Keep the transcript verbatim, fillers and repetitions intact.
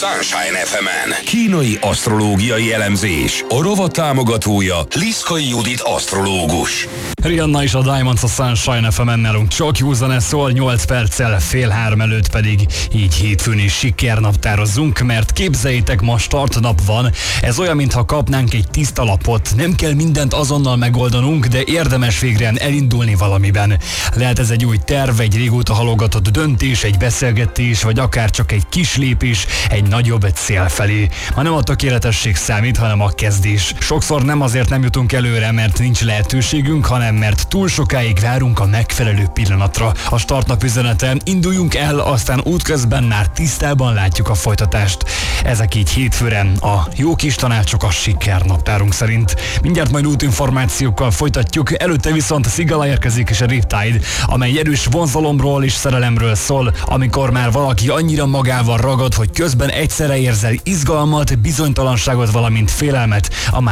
Sunshine ef emen. Kínai asztrológiai elemzés. A rovat támogatója Liszkai Judit asztrológus. Rihanna és a Diamonds a Sunshine ef emen nálunk csak jó zene szól, nyolc perccel fél három előtt pedig így hétfőn is sikernaptározzunk, mert képzeljétek, ma startnap van. Ez olyan, mintha kapnánk egy tiszta lapot. Nem kell mindent azonnal megoldanunk, de érdemes végre elindulni valamiben. Lehet ez egy új terv, egy régóta halogatott döntés, egy beszélgetés, vagy akár csak egy kis lépés egy nagyobb cél felé. Ma nem a tökéletesség számít, hanem a kezdés. Sokszor nem azért nem jutunk előre, mert nincs lehetőségünk, hanem mert túl sokáig várunk a megfelelő pillanatra. A startnap üzenete: induljunk el, aztán útközben már tisztában látjuk a folytatást. Ezek így hétfőre a jó kis tanácsok a sikernaptárunk szerint. Mindjárt majd útinformációkkal folytatjuk, előtte viszont a Sigala érkezik és a Riptide, amely erős vonzalomról és szerelemről szól, amikor már valaki annyira magával ragad, hogy közben egyszerre érzel izgalmat, bizonytalanságot, valamint félelmet a